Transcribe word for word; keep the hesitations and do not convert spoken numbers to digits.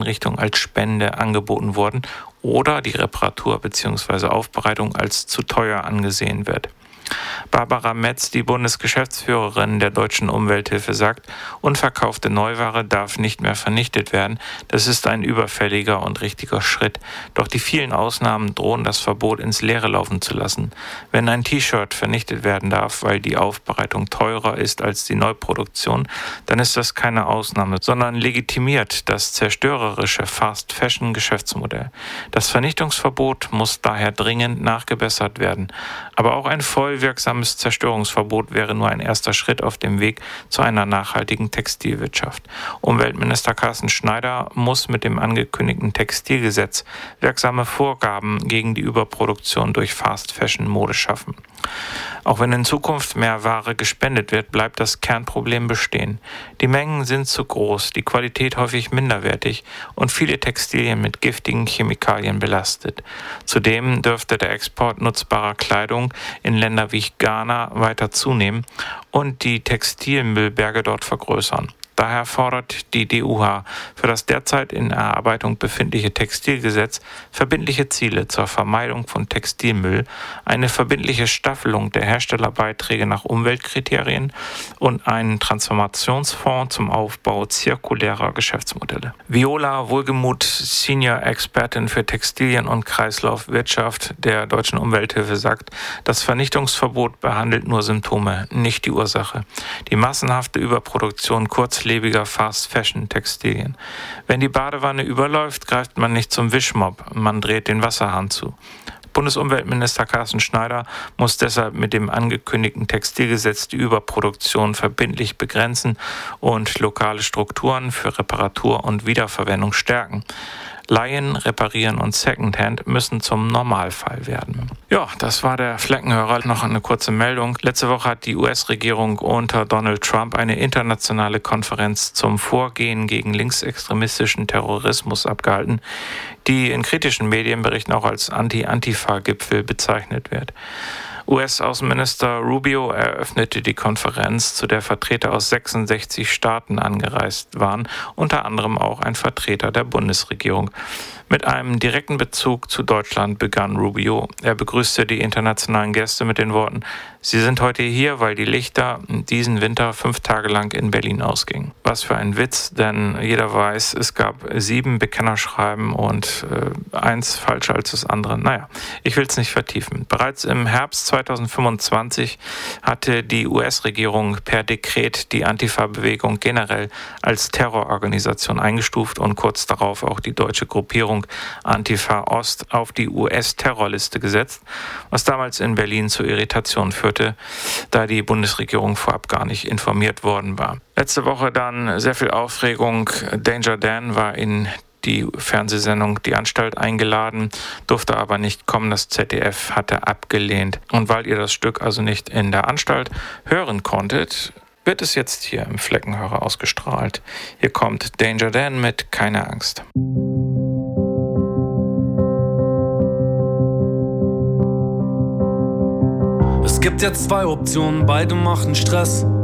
Einrichtung als Spende angeboten wurden oder die Reparatur bzw. Aufbereitung als zu teuer angesehen wird. Barbara Metz, die Bundesgeschäftsführerin der Deutschen Umwelthilfe, sagt, unverkaufte Neuware darf nicht mehr vernichtet werden. Das ist ein überfälliger und richtiger Schritt. Doch die vielen Ausnahmen drohen das Verbot ins Leere laufen zu lassen. Wenn ein T-Shirt vernichtet werden darf, weil die Aufbereitung teurer ist als die Neuproduktion, dann ist das keine Ausnahme, sondern legitimiert das zerstörerische Fast-Fashion-Geschäftsmodell. Das Vernichtungsverbot muss daher dringend nachgebessert werden. Aber auch ein voll wirksames Zerstörungsverbot wäre nur ein erster Schritt auf dem Weg zu einer nachhaltigen Textilwirtschaft. Umweltminister Carsten Schneider muss mit dem angekündigten Textilgesetz wirksame Vorgaben gegen die Überproduktion durch Fast-Fashion-Mode schaffen. Auch wenn in Zukunft mehr Ware gespendet wird, bleibt das Kernproblem bestehen. Die Mengen sind zu groß, die Qualität häufig minderwertig und viele Textilien mit giftigen Chemikalien belastet. Zudem dürfte der Export nutzbarer Kleidung in Länder wie Ghana weiter zunehmen und die Textilmüllberge dort vergrößern. Daher fordert die D U H für das derzeit in Erarbeitung befindliche Textilgesetz verbindliche Ziele zur Vermeidung von Textilmüll, eine verbindliche Staffelung der Herstellerbeiträge nach Umweltkriterien und einen Transformationsfonds zum Aufbau zirkulärer Geschäftsmodelle. Viola Wohlgemuth, Senior-Expertin für Textilien und Kreislaufwirtschaft der Deutschen Umwelthilfe, sagt, das Vernichtungsverbot behandelt nur Symptome, nicht die Ursache. Die massenhafte Überproduktion kurzlebiger Fast-Fashion-Textilien. Wenn die Badewanne überläuft, greift man nicht zum Wischmopp, man dreht den Wasserhahn zu. Bundesumweltminister Carsten Schneider muss deshalb mit dem angekündigten Textilgesetz die Überproduktion verbindlich begrenzen und lokale Strukturen für Reparatur und Wiederverwendung stärken. Leihen, Reparieren und Secondhand müssen zum Normalfall werden. Ja, das war der Fleckenhörer. Noch eine kurze Meldung. Letzte Woche hat die U S-Regierung unter Donald Trump eine internationale Konferenz zum Vorgehen gegen linksextremistischen Terrorismus abgehalten, die in kritischen Medienberichten auch als Anti-Antifa-Gipfel bezeichnet wird. U S-Außenminister Rubio eröffnete die Konferenz, zu der Vertreter aus sechsundsechzig Staaten angereist waren, unter anderem auch ein Vertreter der Bundesregierung. Mit einem direkten Bezug zu Deutschland begann Rubio. Er begrüßte die internationalen Gäste mit den Worten: Sie sind heute hier, weil die Lichter diesen Winter fünf Tage lang in Berlin ausgingen. Was für ein Witz, denn jeder weiß, es gab sieben Bekennerschreiben und äh, eins falscher als das andere. Naja, ich will es nicht vertiefen. Bereits im Herbst zweitausendfünfundzwanzig hatte die U S-Regierung per Dekret die Antifa-Bewegung generell als Terrororganisation eingestuft und kurz darauf auch die deutsche Gruppierung Antifa Ost auf die U S-Terrorliste gesetzt, was damals in Berlin zu Irritationen führte, da die Bundesregierung vorab gar nicht informiert worden war. Letzte Woche dann sehr viel Aufregung. Danger Dan war in die Fernsehsendung Die Anstalt eingeladen, durfte aber nicht kommen. Das Z D F hatte abgelehnt. Und weil ihr das Stück also nicht in der Anstalt hören konntet, wird es jetzt hier im Fleckenhörer ausgestrahlt. Hier kommt Danger Dan mit Keine Angst. Es gibt jetzt zwei Optionen, beide machen Stress.